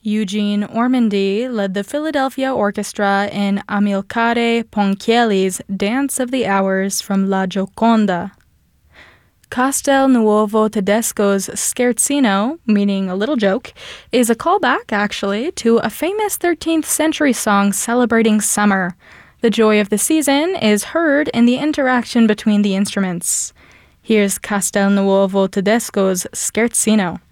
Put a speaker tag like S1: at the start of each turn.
S1: Eugene Ormandy led the Philadelphia Orchestra in Amilcare Ponchielli's Dance of the Hours from La Gioconda. Castel Nuovo Tedesco's Scherzino, meaning a little joke, is a callback, actually, to a famous 13th century song celebrating summer. The joy of the season is heard in the interaction between the instruments. Here's Castel Nuovo Tedesco's Scherzino.